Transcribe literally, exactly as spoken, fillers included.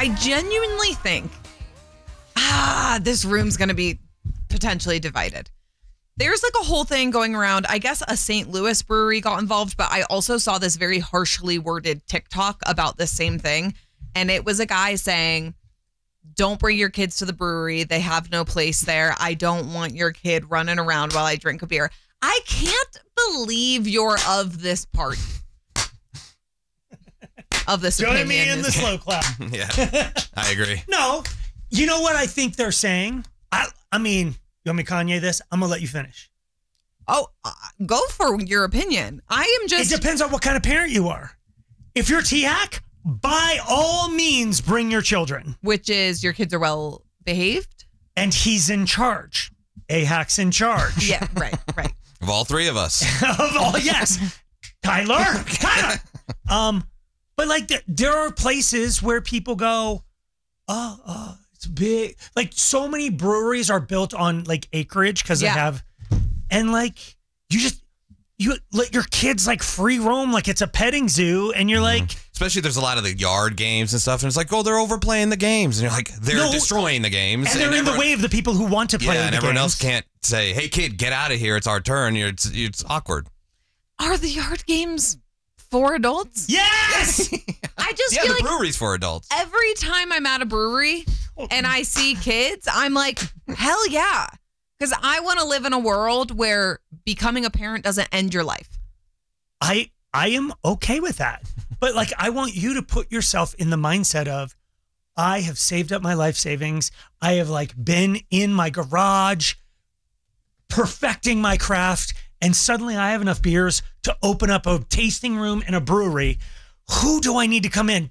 I genuinely think, ah, this room's going to be potentially divided. There's like a whole thing going around. I guess a Saint Louis brewery got involved, but I also saw this very harshly worded TikTok about this same thing. And it was a guy saying, don't bring your kids to the brewery. They have no place there. I don't want your kid running around while I drink a beer. I can't believe you're of this party. Of this Join opinion. me in the slow clap. Yeah, I agree. No, you know what I think they're saying? I, I mean, you want me to Kanye this? I'm going to let you finish. Oh, uh, go for your opinion. I am just... It depends on what kind of parent you are. If you're T-Hack, by all means, bring your children. Which is your kids are well behaved? And he's in charge. A-Hack's in charge. Yeah, right, right. Of all three of us. Of all, yes. Tyler, Tyler. Um, but like th- there are places where people go, oh, oh, it's big. Like so many breweries are built on like acreage because Yeah. they have, and like you just you let your kids like free roam like it's a petting zoo, and you're like, Especially there's a lot of the yard games and stuff, and it's like, oh, they're overplaying the games, and you're like, they're No, destroying the games, and they're in the everyone- way of the people who want to play. Yeah, and the everyone games. else can't say, hey, kid, get out of here. It's our turn. You're, it's, it's awkward. Are the yard games for adults? Yes. I just Yeah, feel the like brewery's for adults. every time I'm at a brewery and I see kids, I'm like, hell yeah. Because I want to live in a world where becoming a parent doesn't end your life. I I am okay with that. But like I want you to put yourself in the mindset of I have saved up my life savings. I have like been in my garage perfecting my craft, and suddenly I have enough beers to open up a tasting room and a brewery. Who do I need to come in?